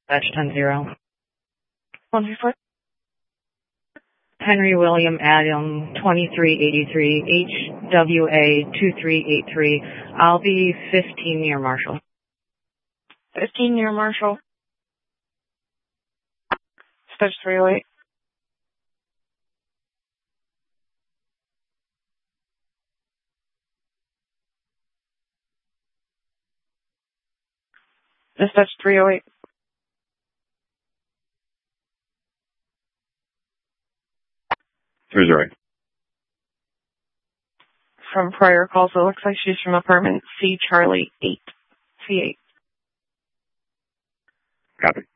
Batch 10-0. 134. Henry William Adam 2383 HWA 2383. I'll be 15 near Marshall. 15 near Marshall. Dispatch 308. Dispatch 308. Who's right? From prior calls, it looks like she's from apartment C Charlie 8. C8. Copy.